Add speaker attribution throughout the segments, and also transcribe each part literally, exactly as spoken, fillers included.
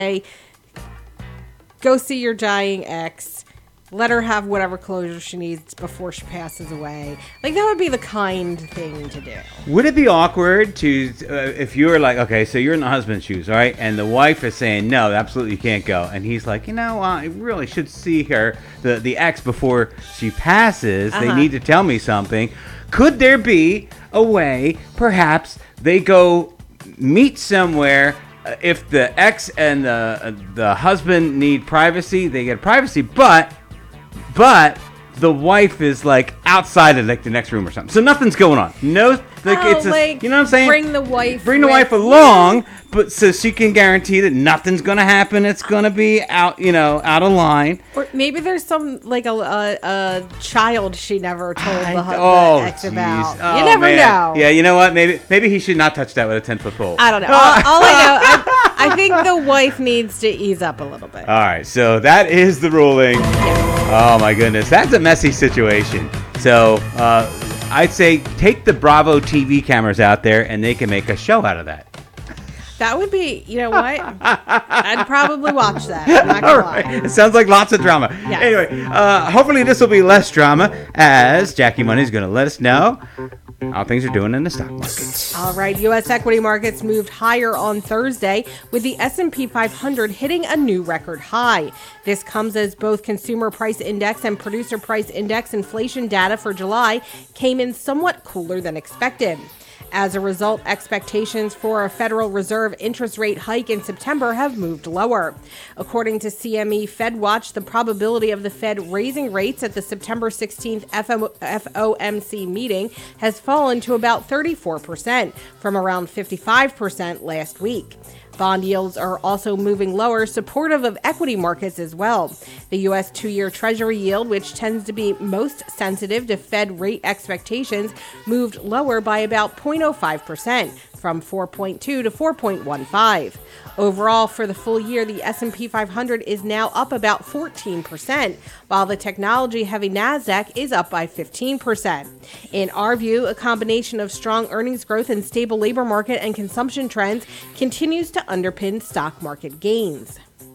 Speaker 1: go see your dying ex. Let her have whatever closure she needs before she passes away. Like, that would be the kind thing to do.
Speaker 2: Would it be awkward to, uh, if you were like, okay, so you're in the husband's shoes, all right? And the wife is saying, no, absolutely you can't go. And he's like, you know, I really should see her, the, the ex, before she passes.
Speaker 1: Uh-huh.
Speaker 2: They need to tell me something. Could there be a way, perhaps, they go meet somewhere? Uh, if the ex and the, uh, the husband need privacy, they get privacy, but... But the wife is like outside of like the next room or something, so nothing's going on. No, like
Speaker 1: oh,
Speaker 2: it's a,
Speaker 1: like,
Speaker 2: you know what I'm saying.
Speaker 1: Bring the wife.
Speaker 2: Bring the
Speaker 1: with,
Speaker 2: wife along, but so she can guarantee that nothing's gonna happen. It's gonna be out, you know, out of line.
Speaker 1: Or maybe there's some like a a, a child she never told
Speaker 2: I,
Speaker 1: the, hu-
Speaker 2: oh,
Speaker 1: the ex
Speaker 2: geez.
Speaker 1: about.
Speaker 2: Oh,
Speaker 1: you never
Speaker 2: man.
Speaker 1: know.
Speaker 2: Yeah, you know what? Maybe maybe he should not touch that with a ten foot pole.
Speaker 1: I don't know. all, all I know, I, I think the wife needs to ease up a little bit.
Speaker 2: All right, so that is the ruling. Oh my goodness, that's a messy situation. So uh, I'd say take the Bravo T V cameras out there, and they can make a show out of that.
Speaker 1: That would be, you know what? I'd probably watch that. I'm not gonna
Speaker 2: All right.
Speaker 1: lie.
Speaker 2: It sounds like lots of drama.
Speaker 1: Yes.
Speaker 2: Anyway, uh, hopefully this will be less drama, as Jackie Money is going to let us know how things are doing in the stock market.
Speaker 1: All right, U S equity markets moved higher on Thursday, with the S and P five hundred hitting a new record high. This comes as both consumer price index and producer price index inflation data for July came in somewhat cooler than expected. As a result, expectations for a Federal Reserve interest rate hike in September have moved lower. According to C M E FedWatch, the probability of the Fed raising rates at the September sixteenth F O M C meeting has fallen to about thirty-four percent from around fifty-five percent last week. Bond yields are also moving lower, supportive of equity markets as well. The U S two-year Treasury yield, which tends to be most sensitive to Fed rate expectations, moved lower by about zero point zero five percent, from four point two to four point one five. Overall, for the full year, the S and P five hundred is now up about fourteen percent, while the technology-heavy NASDAQ is up by fifteen percent. In our view, a combination of strong earnings growth and stable labor market and consumption trends continues to underpin stock market gains.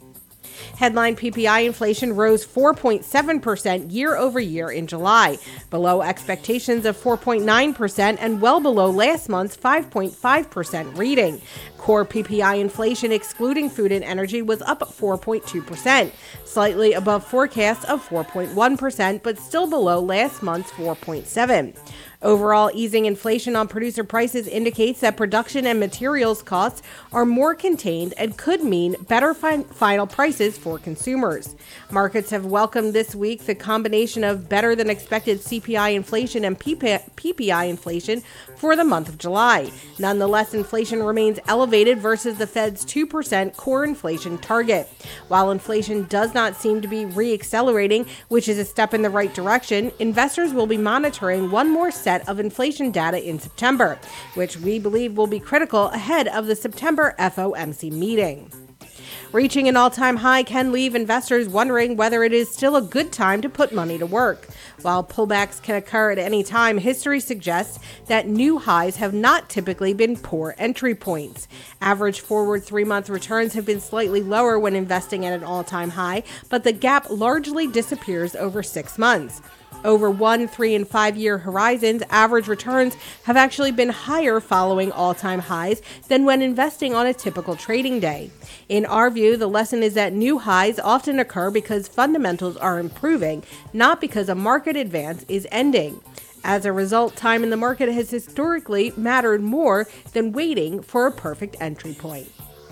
Speaker 1: Headline P P I inflation rose four point seven percent year over year in July, below expectations of four point nine percent and well below last month's five point five percent reading. Core P P I inflation, excluding food and energy, was up four point two percent, slightly above forecasts of four point one percent, but still below last month's four point seven percent. Overall, easing inflation on producer prices indicates that production and materials costs are more contained and could mean better fi- final prices for consumers. Markets have welcomed this week the combination of better than expected C P I inflation and P P I inflation for the month of July. Nonetheless, inflation remains elevated versus the Fed's two percent core inflation target. While inflation does not seem to be re-accelerating, which is a step in the right direction, investors will be monitoring one more set of inflation data in September, which we believe will be critical ahead of the September F O M C meeting. Reaching an all-time high can leave investors wondering whether it is still a good time to put money to work. While pullbacks can occur at any time, history suggests that new highs have not typically been poor entry points. Average forward three-month returns have been slightly lower when investing at an all-time high, but the gap largely disappears over six months. Over one, three, and five-year horizons, average returns have actually been higher following all-time highs than when investing on a typical trading day. In our view, the lesson is that new highs often occur because fundamentals are improving, not because a market advance is ending. As a result, time in the market has historically mattered more than waiting for a perfect entry point.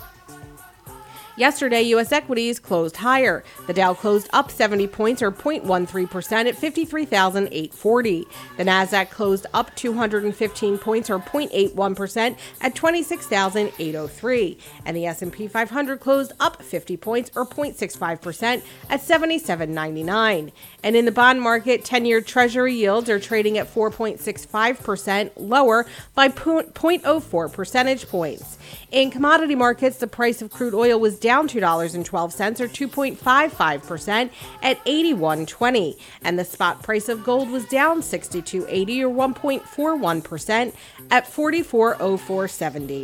Speaker 1: Yesterday, U S equities closed higher. The Dow closed up seventy points, or zero point one three percent, at fifty-three thousand eight hundred forty. The Nasdaq closed up two hundred fifteen points, or zero point eight one percent, at twenty-six thousand eight hundred three. And the S and P five hundred closed up fifty points, or zero point six five percent, at seventy-seven ninety-nine. And in the bond market, ten-year Treasury yields are trading at four point six five percent, lower by zero point zero four percentage points. In commodity markets, the price of crude oil was down two dollars and twelve cents, or two point five five percent, at eighty-one twenty, and the spot price of gold was down sixty-two eighty, or one point four one percent, at forty-four oh four seventy.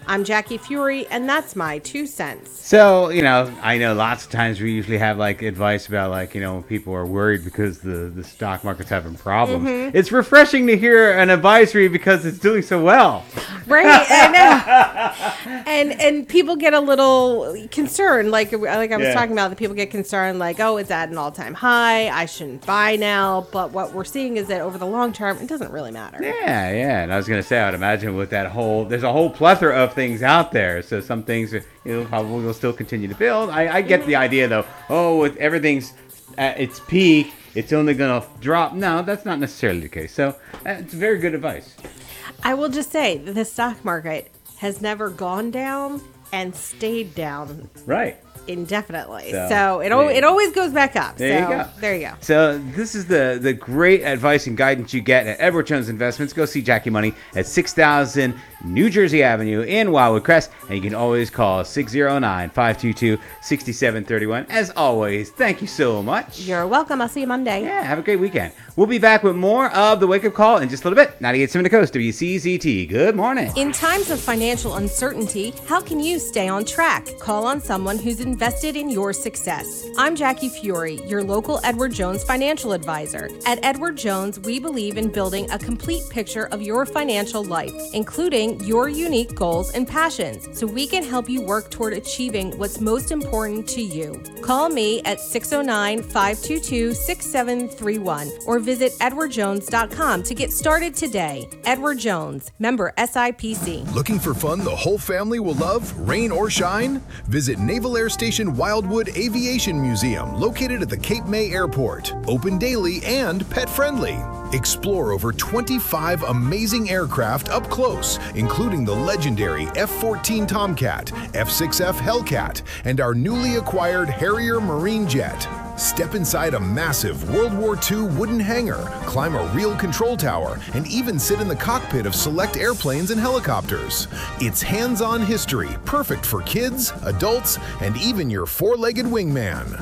Speaker 1: I'm Jackie Fury, and that's my two cents.
Speaker 2: So, you know, I know lots of times we usually have like advice about like, you know, people are worried because the, the stock market's having problems. Mm-hmm. It's refreshing to hear an advisory because it's doing so well.
Speaker 1: Right. I know. and and people get a little concerned, like like I was yeah. talking about, the people get concerned like, oh, it's at an all-time high, I shouldn't buy now. But what we're seeing is that over the long term, it doesn't really matter.
Speaker 2: Yeah, yeah. And I was going to say, I would imagine with that whole, there's a whole plethora of things out there. So some things, you know, probably will still continue to build. I, I get the idea, though. Oh, with everything's at its peak, it's only going to drop. No, that's not necessarily the case. So uh, it's very good advice.
Speaker 1: I will just say that the stock market has never gone down and stayed down.
Speaker 2: Right.
Speaker 1: Indefinitely. So, so it, al- it always goes back up.
Speaker 2: There
Speaker 1: so,
Speaker 2: you go.
Speaker 1: There you go.
Speaker 2: So this is the, the great advice and guidance you get at Edward Jones Investments. Go see Jackie Money at six thousand New Jersey Avenue in Wildwood Crest. And you can always call six oh nine, five two two, six seven three one. As always, thank you so much.
Speaker 1: You're welcome. I'll see you Monday.
Speaker 2: Yeah, have a great weekend. We'll be back with more of the Wake Up Call in just a little bit. ninety-eight point seven The Coast, W C Z T. Good morning.
Speaker 3: In times of financial uncertainty, how can you stay on track? Call on someone who's invested in your success. I'm Jackie Fury, your local Edward Jones financial advisor. At Edward Jones, we believe in building a complete picture of your financial life, including your unique goals and passions, so we can help you work toward achieving what's most important to you. Call me at six oh nine, five two two, six seven three one or visit edward jones dot com to get started today. Edward Jones, member S I P C.
Speaker 4: Looking for fun the whole family will love, rain or shine? Visit Naval Air Station Wildwood Aviation Museum, located at the Cape May Airport. Open daily and pet-friendly. Explore over twenty-five amazing aircraft up close, including the legendary F fourteen Tomcat, F six F Hellcat, and our newly acquired Harrier Marine Jet. Step inside a massive World War Two wooden hangar, climb a real control tower, and even sit in the cockpit of select airplanes and helicopters. It's hands-on history, perfect for kids, adults, and even your four-legged wingman.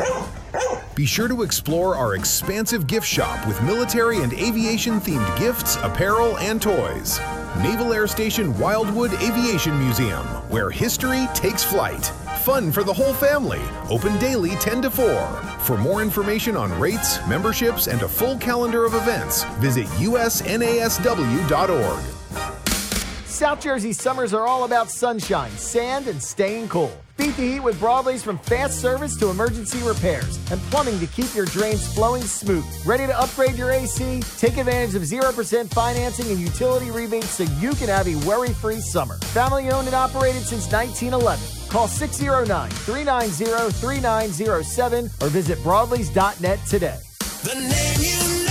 Speaker 4: Be sure to explore our expansive gift shop with military and aviation-themed gifts, apparel, and toys. Naval Air Station Wildwood Aviation Museum, where history takes flight. Fun for the whole family. Open daily ten to four. For more information on rates, memberships, and a full calendar of events, visit U S N A S W dot org.
Speaker 5: South Jersey summers are all about sunshine, sand, and staying cool. Beat the heat with Broadleys from fast service to emergency repairs and plumbing to keep your drains flowing smooth. Ready to upgrade your A C? Take advantage of zero percent financing and utility rebates so you can have a worry-free summer. Family owned and operated since nineteen eleven. Call six oh nine, three nine zero, three nine zero seven or visit broadleys dot net today.
Speaker 6: The name you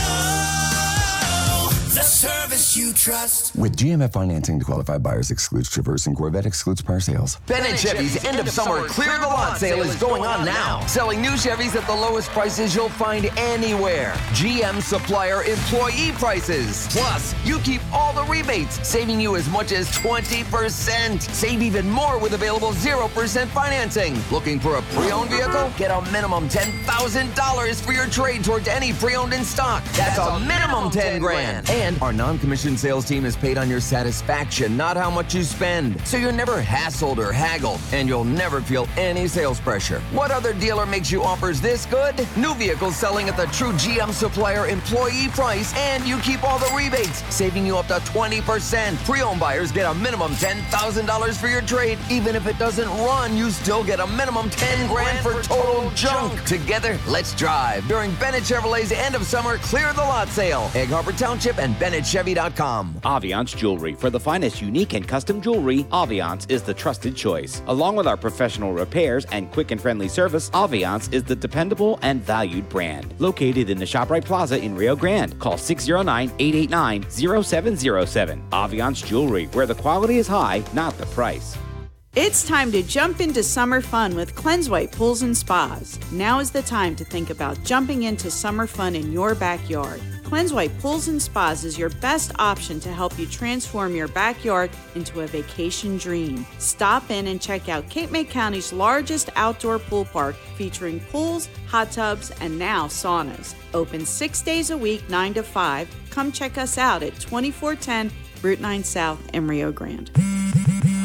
Speaker 6: know, the service you trust.
Speaker 7: With G M F financing, to qualified buyers excludes Traverse and Corvette excludes par sales.
Speaker 8: Ben and Chevy's end of summer clear the lot sale is going on now. Selling new Chevys at the lowest prices you'll find anywhere. G M supplier employee prices. Plus, you keep all the rebates, saving you as much as twenty percent. Save even more with available zero percent financing. Looking for a pre-owned vehicle? Get a minimum ten thousand dollars for your trade towards any pre-owned in stock. That's, That's a minimum ten grand. And our non-commissioned sales team is paid on your satisfaction, not how much you spend. So you're never hassled or haggled, and you'll never feel any sales pressure. What other dealer makes you offers this good? New vehicles selling at the true G M supplier employee price, and you keep all the rebates, saving you up to twenty percent. Pre-owned buyers get a minimum ten thousand dollars for your trade. Even if it doesn't run, you still get a minimum ten grand for total junk. Together, let's drive during Bennett Chevrolet's end of summer clear the lot sale. Egg Harbor Township and Bennett Chevy dot com.
Speaker 9: Aviance Jewelry. For the finest unique and custom jewelry, Aviance is the trusted choice. Along with our professional repairs and quick and friendly service, Aviance is the dependable and valued brand. Located in the ShopRite Plaza in Rio Grande. Call six oh nine, eight eight nine, oh seven oh seven. Aviance Jewelry, where the quality is high, not the price.
Speaker 10: It's time to jump into summer fun with Cleanseway Pools and Spas. Now is the time to think about jumping into summer fun in your backyard. Cleanseway Pools and Spas is your best option to help you transform your backyard into a vacation dream. Stop in and check out Cape May County's largest outdoor pool park featuring pools, hot tubs, and now saunas. Open six days a week, nine to five. Come check us out at twenty-four ten Route nine South in Rio Grande.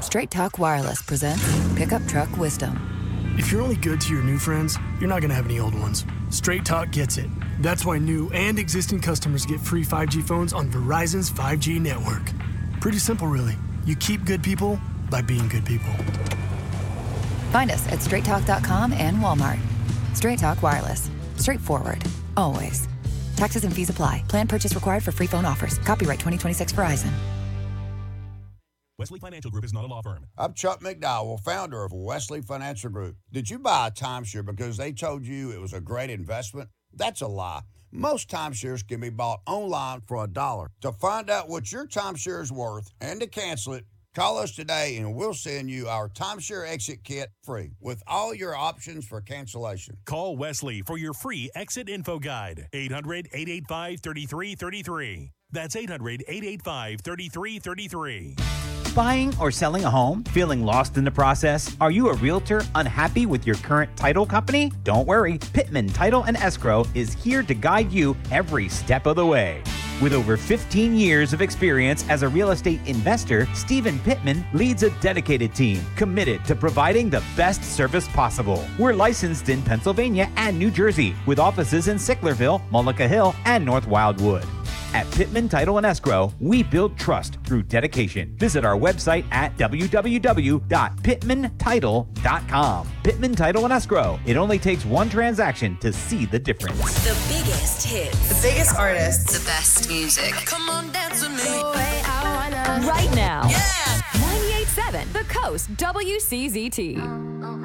Speaker 11: Straight Talk Wireless presents Pickup Truck Wisdom.
Speaker 12: If you're only good to your new friends, you're not going to have any old ones. Straight Talk gets it. That's why new and existing customers get free five G phones on Verizon's five G network. Pretty simple, really. You keep good people by being good people.
Speaker 11: Find us at straight talk dot com and Walmart. Straight Talk Wireless. Straightforward. Always. Taxes and fees apply. Plan purchase required for free phone offers. Copyright twenty twenty-six Verizon.
Speaker 13: Wesley Financial Group is not a law firm.
Speaker 14: I'm Chuck McDowell, founder of Wesley Financial Group. Did you buy a timeshare because they told you it was a great investment? That's a lie. Most timeshares can be bought online for a dollar. To find out what your timeshare is worth and to cancel it, call us today and we'll send you our timeshare exit kit free with all your options for cancellation.
Speaker 13: Call Wesley for your free exit info guide. eight hundred, eight eight five, three three three three. That's eight hundred, eight eight five, three three three three.
Speaker 9: Buying or selling a home? Feeling lost in the process? Are you a realtor unhappy with your current title company? Don't worry, Pittman Title and Escrow is here to guide you every step of the way. With over fifteen years of experience as a real estate investor, Stephen Pittman leads a dedicated team committed to providing the best service possible. We're licensed in Pennsylvania and New Jersey with offices in Sicklerville, Mullica Hill, and North Wildwood. At Pittman Title and Escrow, we build trust through dedication. Visit our website at w w w dot pittman title dot com. Pittman Title and Escrow. It only takes one transaction to see the difference.
Speaker 15: The biggest hits.
Speaker 16: The biggest artists.
Speaker 15: The best music.
Speaker 6: Come on, dance with me.
Speaker 17: Right now.
Speaker 6: Yeah.
Speaker 17: ninety-eight point seven The Coast W C Z T.